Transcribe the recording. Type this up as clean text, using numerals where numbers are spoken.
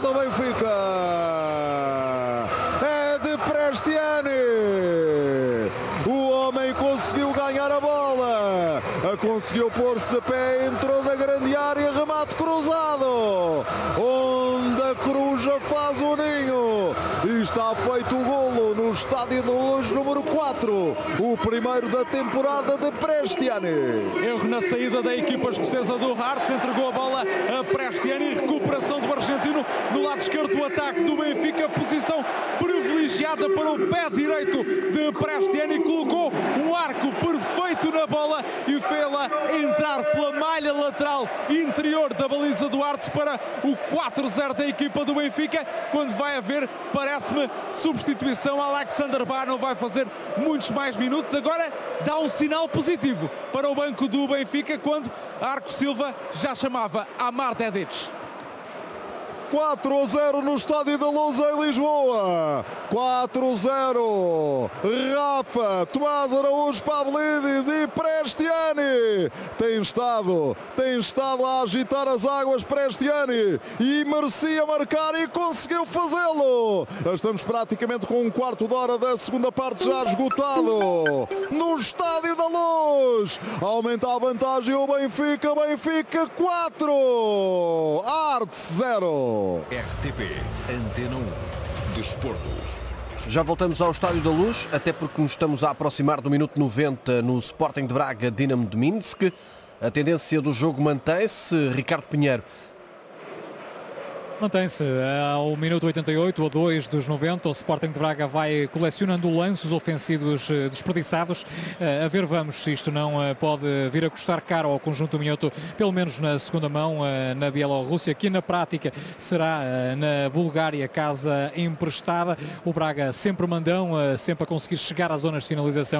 do Benfica. É de Prestiani. O homem conseguiu ganhar a bola. Conseguiu pôr-se de pé, entrou na grande área, remate cruzado. Onde a Coruja faz o ninho. E está feito o golo no Estádio da Luz número 4. O primeiro da temporada de Prestiani. Erro na saída da equipa escocesa do Hearts. Entregou a bola a Prestiani. Recuperação do argentino no lado esquerdo do ataque do Benfica. Posição privilegiada para o pé direito de Prestiani. Colocou um arco perfeito na bola e fê-la entrar pela malha lateral interior da baliza do Hearts para o 4-0 da equipa do Benfica. Quando vai haver, parece-me, substituição. Alexander Bá não vai fazer muitos mais minutos. Agora dá um sinal positivo para o banco do Benfica quando Arco Silva já chamava Amar Dedic. 4-0 no Estádio da Luz em Lisboa. 4-0. Rafa, Tomás Araújo, Pavlidis e Prestiani. Tem estado a agitar as águas Prestiani e merecia marcar e conseguiu fazê-lo. Estamos praticamente com um quarto de hora da segunda parte já esgotado. No Estádio da Luz. Aumenta a vantagem o Benfica. Benfica 4. Hearts 0. RTP Antena 1 Desporto. Já voltamos ao Estádio da Luz, até porque nos estamos a aproximar do minuto 90 no Sporting de Braga, Dinamo de Minsk. A tendência do jogo mantém-se. Ricardo Pinheiro. Mantém-se ao minuto 88, a 2 dos 90. O Sporting de Braga vai colecionando lanços ofensivos desperdiçados. A ver, vamos, se isto não pode vir a custar caro ao conjunto minhoto, pelo menos na segunda mão, na Bielorrússia, que na prática será na Bulgária, casa emprestada. O Braga sempre mandão, sempre a conseguir chegar às zonas de finalização